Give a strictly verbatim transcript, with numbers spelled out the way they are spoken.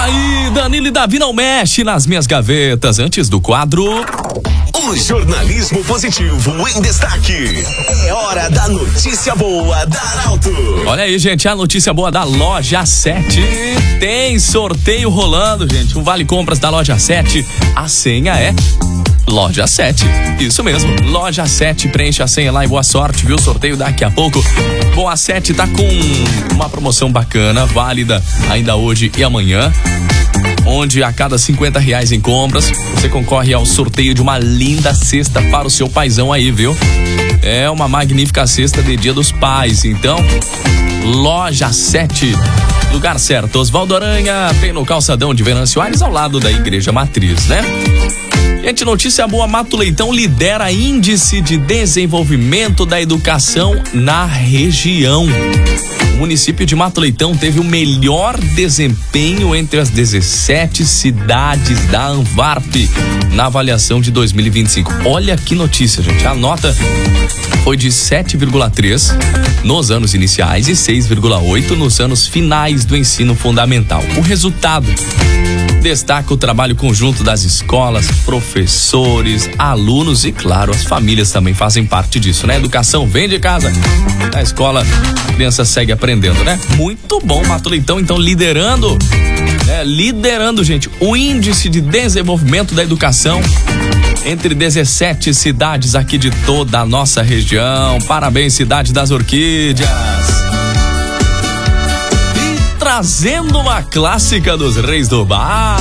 aí, Danilo e Davi não mexe nas minhas gavetas. Antes do quadro... O jornalismo positivo em destaque. É hora da notícia boa da Arauto. Olha aí, gente, a notícia boa da Loja sete. Tem sorteio rolando, gente. Um vale compras da Loja sete. A senha é Loja sete. Isso mesmo, Loja sete. Preenche a senha lá e boa sorte, viu? Sorteio daqui a pouco. Bom, a sete tá com uma promoção bacana, válida ainda hoje e amanhã, onde a cada cinquenta reais em compras, você concorre ao sorteio de uma linda cesta para o seu paizão aí, viu? É uma magnífica cesta de Dia dos Pais. Então, Loja sete, lugar certo. Osvaldo Aranha, bem no calçadão de Venâncio Aires, ao lado da Igreja Matriz, né? Gente, notícia boa, Mato Leitão lidera índice de desenvolvimento da educação na região. O município de Mato Leitão teve o melhor desempenho entre as dezessete cidades da Anvarp na avaliação de dois mil e vinte e cinco. Olha que notícia, gente. A nota foi de sete vírgula três nos anos iniciais e seis vírgula oito nos anos finais do ensino fundamental. O resultado destaca o trabalho conjunto das escolas, professores, alunos e, claro, as famílias também fazem parte disso, né? Educação vem de casa, na escola a criança segue aprendendo, né? Muito bom, Mato Leitão, então, liderando, né? Liderando, gente, o índice de desenvolvimento da educação entre dezessete cidades aqui de toda a nossa região. Parabéns, cidade das orquídeas. Trazendo uma clássica dos Reis do Bar.